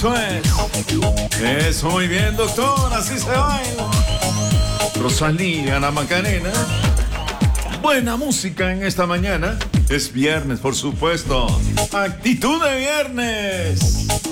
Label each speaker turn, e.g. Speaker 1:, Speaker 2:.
Speaker 1: Eso es. Eso, muy bien, doctor. Así se baila. Rosalía, la Macarena. Buena música en esta mañana. Es viernes, por supuesto. Actitud de viernes.